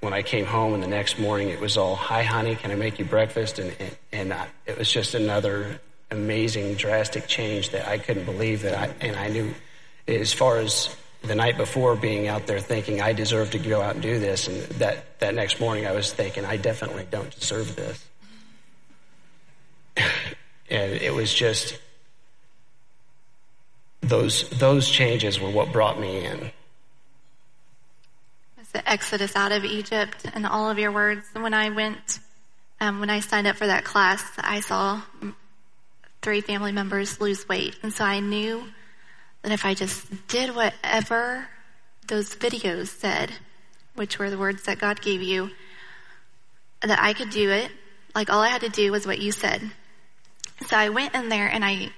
When I came home and the next morning, it was all, "Hi, honey, can I make you breakfast?" And it was just another amazing, drastic change that I couldn't believe I knew as far as the night before being out there thinking I deserve to go out and do this. And that next morning I was thinking I definitely don't deserve this. And it was just, those changes were what brought me in. The exodus out of Egypt and all of your words. When I signed up for that class, I saw 3 family members lose weight. And so I knew that if I just did whatever those videos said, which were the words that God gave you, that I could do it. Like, all I had to do was what you said. So I went in there and I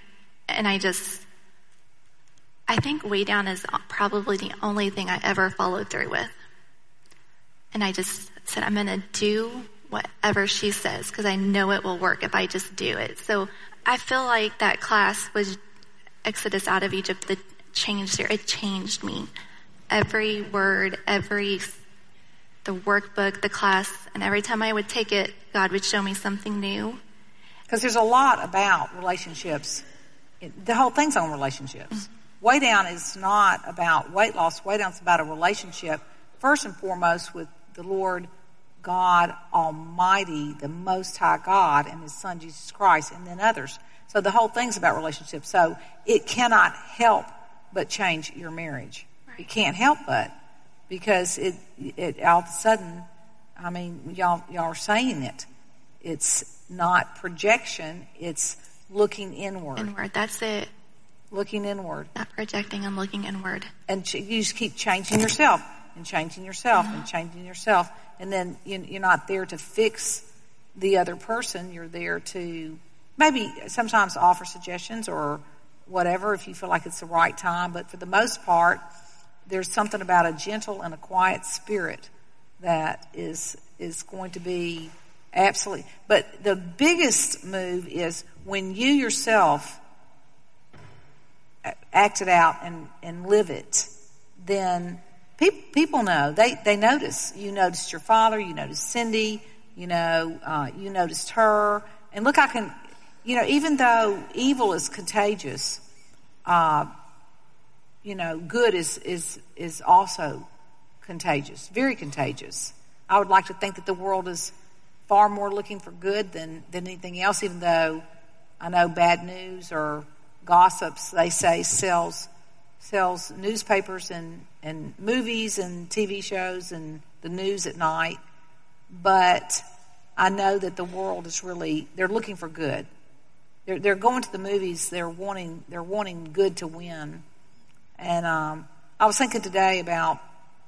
think Way Down is probably the only thing I ever followed through with. And I just said, I'm going to do whatever she says because I know it will work if I just do it. So I feel like that class was Exodus out of Egypt that changed her. It changed me. Every word, the workbook, the class, and every time I would take it, God would show me something new. Because there's a lot about relationships. The whole thing's on relationships. Mm-hmm. Way Down is not about weight loss. Way Down is about a relationship, first and foremost, with the Lord God Almighty, the Most High God, and His Son Jesus Christ, and then others. So the whole thing's about relationships. So it cannot help but change your marriage. Right. It can't help but, because it all of a sudden, I mean, y'all are saying it. It's not projection. It's looking inward. Inward. That's it. Looking inward. Not projecting and looking inward. And you just keep changing yourself. And changing yourself and changing yourself. And then you're not there to fix the other person. You're there to maybe sometimes offer suggestions or whatever if you feel like it's the right time. But for the most part, there's something about a gentle and a quiet spirit that is going to be absolutely. But the biggest move is when you yourself act it out and live it, then people know. They notice. You noticed your father. You noticed Cindy. You noticed her. And look, even though evil is contagious, good is also contagious, very contagious. I would like to think that the world is far more looking for good than anything else, even though I know bad news or gossips, they say, sells newspapers and movies and TV shows and the news at night. But I know that the world is they're looking for good. They're going to the movies. They're wanting good to win. And I was thinking today about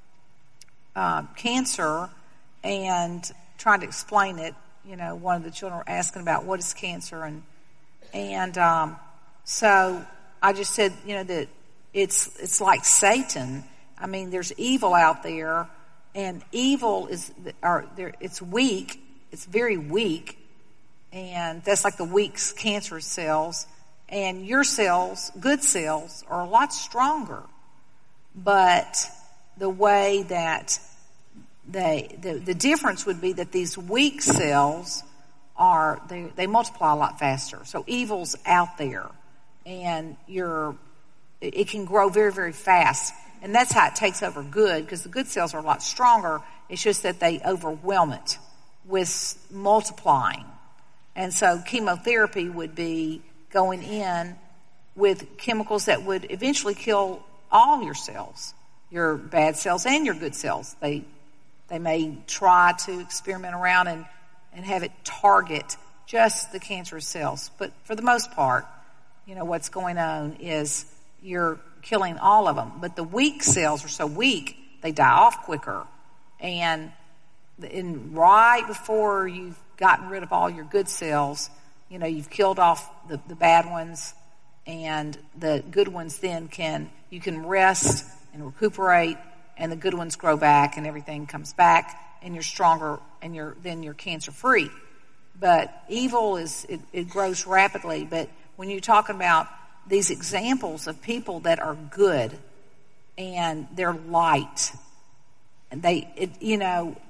cancer and trying to explain it. One of the children were asking about what is cancer, and so I just said, that it's like Satan. I mean, there's evil out there, and evil it's weak. It's very weak, and that's like the weak cancerous cells. And your cells, good cells, are a lot stronger. But the way that the difference would be that these weak cells they multiply a lot faster. So evil's out there, and it can grow very, very fast. And that's how it takes over good, because the good cells are a lot stronger. It's just that they overwhelm it with multiplying. And so chemotherapy would be going in with chemicals that would eventually kill all your cells, your bad cells and your good cells. They may try to experiment around and have it target just the cancerous cells. But for the most part, what's going on is you're killing all of them. But the weak cells are so weak, they die off quicker. And right before you've gotten rid of all your good cells, you've killed off the bad ones, and the good ones then you can rest and recuperate, and the good ones grow back and everything comes back, and you're stronger, and you're cancer free. But evil it grows rapidly. But when you're talking about these examples of people that are good and they're light, and